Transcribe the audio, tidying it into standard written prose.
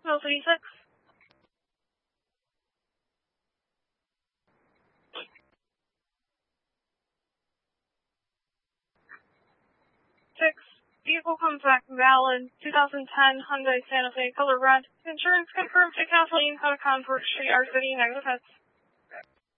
Mill City 6. 6. Vehicle contact valid. 2010 Hyundai Santa Fe color red. Insurance confirmed to Kathleen Huttaconfort Street, our city, negative hits.